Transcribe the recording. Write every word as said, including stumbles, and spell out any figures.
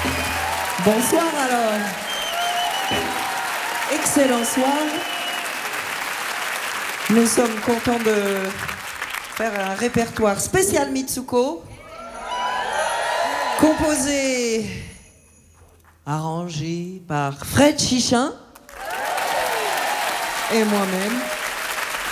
Bonsoir alors. Excellent soir. Nous sommes contents de faire un répertoire spécial Mitsuko, composé, arrangé par Fred Chichin et moi-même.